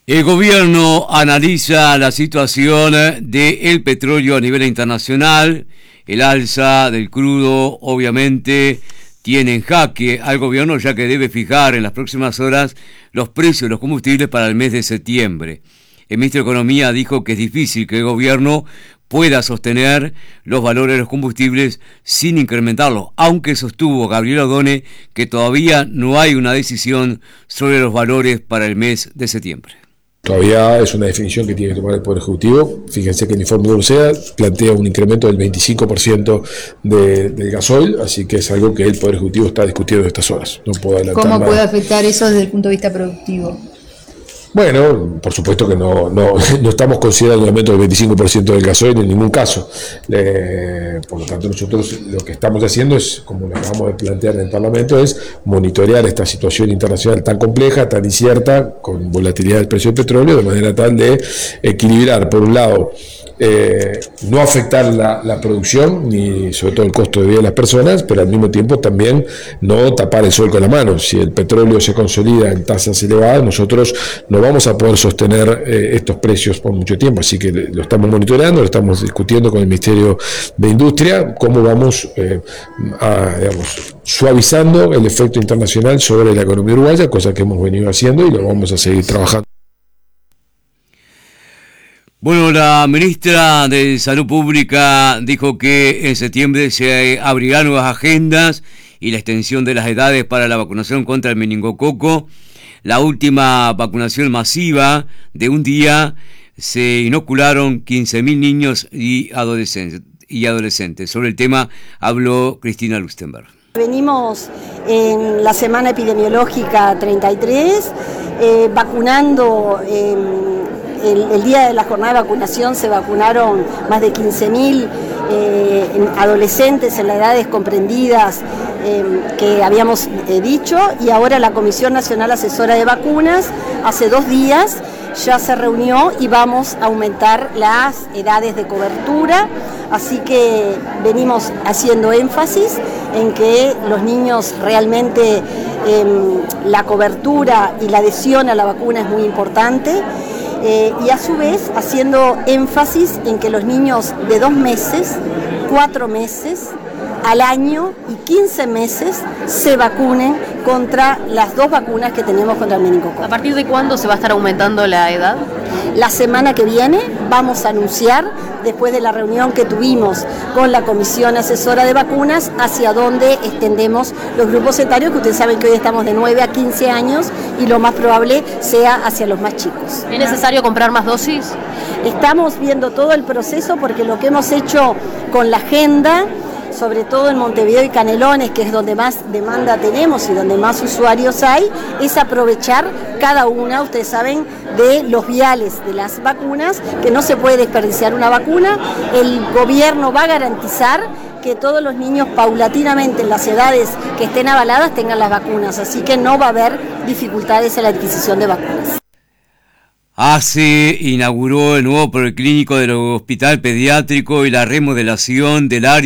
El gobierno analiza la situación del petróleo a nivel internacional. El alza del crudo obviamente tiene en jaque al gobierno, ya que debe fijar en las próximas horas los precios de los combustibles para el mes de septiembre. El ministro de Economía dijo que es difícil que el gobierno pueda sostener los valores de los combustibles sin incrementarlos, aunque sostuvo Gabriel Odone que todavía no hay una decisión sobre los valores para el mes de septiembre. Todavía es una definición que tiene que tomar el Poder Ejecutivo. Fíjense que el informe de Ursea plantea un incremento del 25% del gasoil, así que es algo que el Poder Ejecutivo está discutiendo en estas horas. No puedo adelantar ¿Cómo nada. puede afectar eso desde el punto de vista productivo? Bueno, por supuesto que no estamos considerando un aumento del 25% del gasoil en ningún caso. Por lo tanto, nosotros lo que estamos haciendo es, como lo acabamos de plantear en el Parlamento, es monitorear esta situación internacional tan compleja, tan incierta, con volatilidad del precio del petróleo, de manera tal de equilibrar, por un lado, no afectar la producción, ni sobre todo el costo de vida de las personas, pero al mismo tiempo también no tapar el sol con la mano. Si el petróleo se consolida en tasas elevadas, nosotros no vamos a poder sostener estos precios por mucho tiempo, así que lo estamos monitoreando, lo estamos discutiendo con el Ministerio de Industria, cómo vamos suavizando el efecto internacional sobre la economía uruguaya, cosa que hemos venido haciendo y lo vamos a seguir trabajando. Bueno, la ministra de Salud Pública dijo que en septiembre se abrirán nuevas agendas y la extensión de las edades para la vacunación contra el meningococo. La última vacunación masiva de un día se inocularon 15.000 niños y adolescentes. Sobre el tema habló Cristina Lustenberg. Venimos en la semana epidemiológica 33, vacunando. El día de la jornada de vacunación se vacunaron más de 15.000 adolescentes en las edades comprendidas que habíamos dicho, y ahora la Comisión Nacional Asesora de Vacunas hace 2 días ya se reunió y vamos a aumentar las edades de cobertura, así que venimos haciendo énfasis en que los niños realmente la cobertura y la adhesión a la vacuna es muy importante. Y a su vez haciendo énfasis en que los niños de 2 meses, 4 meses, al año y 15 meses se vacunen contra las 2 vacunas que tenemos contra el meningococo. ¿A partir de cuándo se va a estar aumentando la edad? La semana que viene vamos a anunciar, después de la reunión que tuvimos con la Comisión Asesora de Vacunas, hacia dónde extendemos los grupos etarios, que ustedes saben que hoy estamos de 9 a 15 años y lo más probable sea hacia los más chicos. ¿Es necesario comprar más dosis? Estamos viendo todo el proceso, porque lo que hemos hecho con la agenda, sobre todo en Montevideo y Canelones, que es donde más demanda tenemos y donde más usuarios hay, es aprovechar cada una, ustedes saben, de los viales de las vacunas, que no se puede desperdiciar una vacuna. El gobierno va a garantizar que todos los niños paulatinamente en las edades que estén avaladas tengan las vacunas, así que no va a haber dificultades en la adquisición de vacunas. ACE inauguró el nuevo preclínico del Hospital Pediátrico y la remodelación del área